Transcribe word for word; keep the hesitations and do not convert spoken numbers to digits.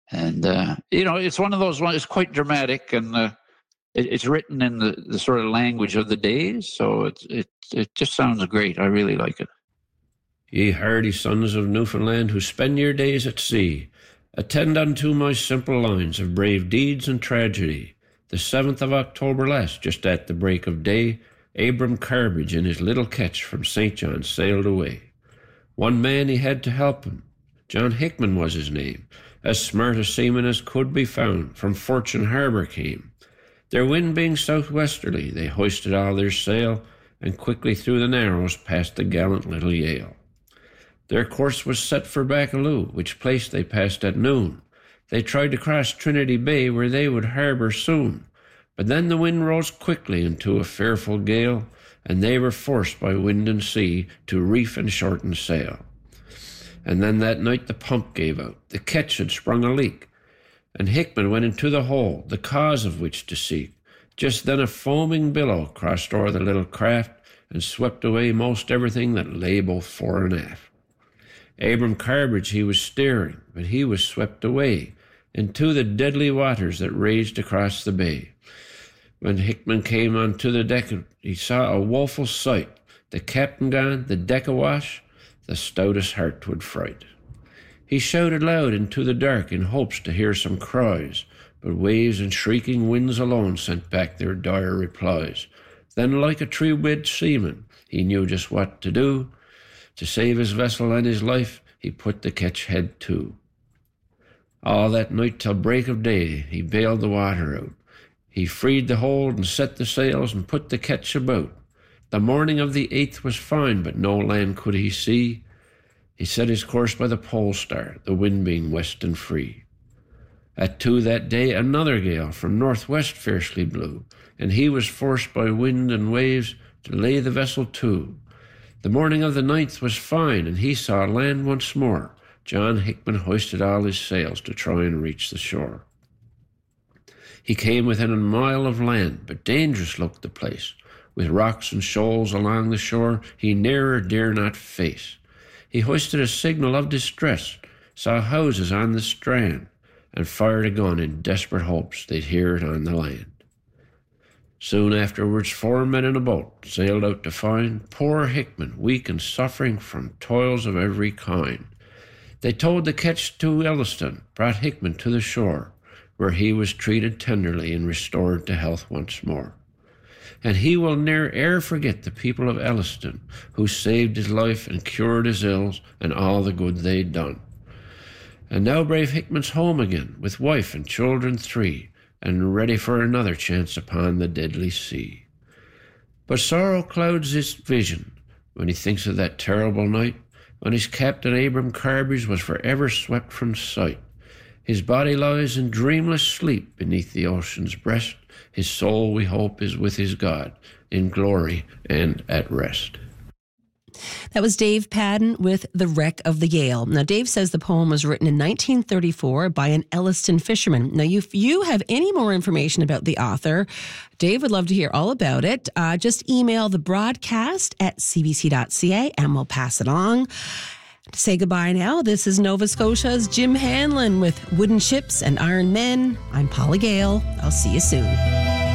And, uh, you know, it's one of those ones, it's quite dramatic, and uh, it, it's written in the, the sort of language of the days. So it, it, it just sounds great. I really like it. Ye hardy sons of Newfoundland who spend your days at sea, attend unto my simple lines of brave deeds and tragedy. The seventh of October last, just at the break of day, Abram Carbridge in his little ketch from Saint John sailed away. One man he had to help him. John Hickman was his name. As smart a seaman as could be found, from Fortune Harbour came. Their wind being southwesterly, they hoisted all their sail, and quickly through the Narrows passed the gallant little Yale. Their course was set for Baccalieu, which place they passed at noon. They tried to cross Trinity Bay, where they would harbour soon. But then the wind rose quickly into a fearful gale, and they were forced by wind and sea to reef and shorten sail. And then that night the pump gave out, the ketch had sprung a leak, and Hickman went into the hole, the cause of which to seek. Just then a foaming billow crossed o'er the little craft, and swept away most everything that lay both fore and aft. Abram Carbridge he was steering, but he was swept away into the deadly waters that raged across the bay. When Hickman came onto the deck, he saw a woeful sight. The captain gone, the deck awash, the stoutest heart would fright. He shouted loud into the dark in hopes to hear some cries, but waves and shrieking winds alone sent back their dire replies. Then, like a true-bred seaman, he knew just what to do. To save his vessel and his life, he put the ketch head to. All that night till break of day, he bailed the water out. He freed the hold and set the sails and put the ketch about. The morning of the eighth was fine, but no land could he see. He set his course by the pole star, the wind being west and free. At two that day another gale from northwest fiercely blew, and he was forced by wind and waves to lay the vessel to. The morning of the ninth was fine, and he saw land once more. John Hickman hoisted all his sails to try and reach the shore. He came within a mile of land, but dangerous looked the place. With rocks and shoals along the shore, he nearer dare not face. He hoisted a signal of distress, saw houses on the strand, and fired a gun in desperate hopes they'd hear it on the land. Soon afterwards, four men in a boat sailed out to find poor Hickman, weak and suffering from toils of every kind. They towed the ketch to Elliston, brought Hickman to the shore, where he was treated tenderly and restored to health once more. And he will ne'er e'er forget the people of Elliston, who saved his life and cured his ills and all the good they'd done. And now brave Hickman's home again, with wife and children three, and ready for another chance upon the deadly sea. But sorrow clouds his vision when he thinks of that terrible night, when his captain Abram Carbridge was forever swept from sight. His body lies in dreamless sleep beneath the ocean's breast. His soul, we hope, is with his God in glory and at rest. That was Dave Padden with The Wreck of the Yale. Now, Dave says the poem was written in nineteen thirty-four by an Elliston fisherman. Now, if you have any more information about the author, Dave would love to hear all about it. Uh, just email the broadcast at c b c dot c a and we'll pass it along. To say goodbye now, this is Nova Scotia's Jim Hanlon with Wooden Ships and Iron Men. I'm Paula Gale. I'll see you soon.